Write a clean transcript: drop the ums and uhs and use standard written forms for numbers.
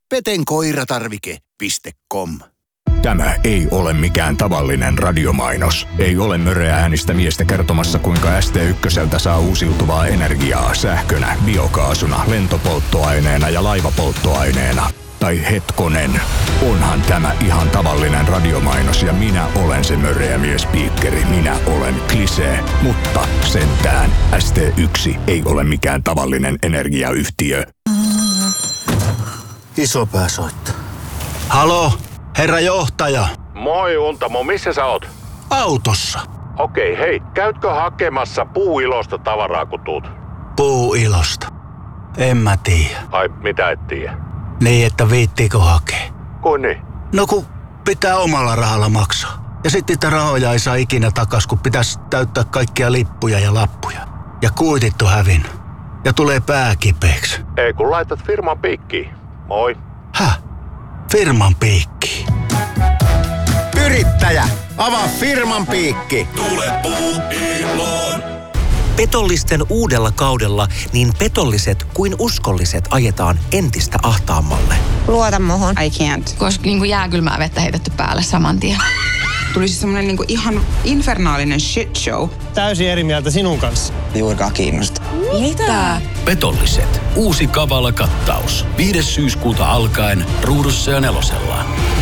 petenkoiratarvike.com. Tämä ei ole mikään tavallinen radiomainos. Ei ole möreäänistä miestä kertomassa, kuinka ST1 saa uusiutuvaa energiaa sähkönä, biokaasuna, lentopolttoaineena ja laivapolttoaineena. Tai hetkonen, onhan tämä ihan tavallinen radiomainos ja minä olen se möreä miespiikkeri. Minä olen Klisee, mutta sentään ST1 ei ole mikään tavallinen energiayhtiö. Isopää soittaa. Halo, herra johtaja. Moi Untamo, missä sä oot? Autossa. Okei, hei, käytkö hakemassa Puuilosta tavaraa kun tuut? Puuilosta? En mä tiedä. Ai, mitä et tiedä? Niin, että viittiikö hakea? Kuin niin? No kun pitää omalla rahalla maksaa. Ja sitten niitä rahoja ei saa ikinä takas, kun pitäisi täyttää kaikkia lippuja ja lappuja. Ja kuitit on hävinnyt. Ja tulee pää kipeäksi. Ei kun laitat firman piikkiin. Moi. Häh? Firman piikki. Yrittäjä, avaa firman piikki. Tule Puuiloon. Petollisten uudella kaudella niin petolliset kuin uskolliset ajetaan entistä ahtaammalle. Luota muhun. I can't. Koska jääkylmää vettä heitetty päälle saman tien. Tuli siis semmonen ihan infernaalinen shit show. Täysin eri mieltä sinun kanssa. Juurikaan kiinnosta. Mitä? Petolliset. Uusi kavala kattaus. 5. syyskuuta alkaen Ruudussa ja Nelosella.